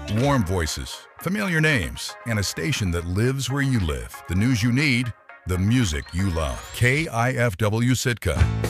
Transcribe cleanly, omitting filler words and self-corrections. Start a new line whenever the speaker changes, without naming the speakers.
Warm voices, familiar names, and a station that lives where you live. The news you need, the music you love. KIFW Sitka.